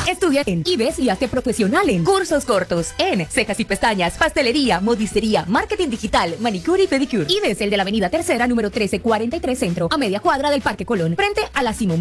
Estudia en IBES y hazte profesional en cursos cortos en cejas y pestañas, pastelería, modistería, marketing digital, manicure y pedicure. IBES, el de la avenida Tercera, número 1343 Centro, a media cuadra del Parque Colón, frente a la Simón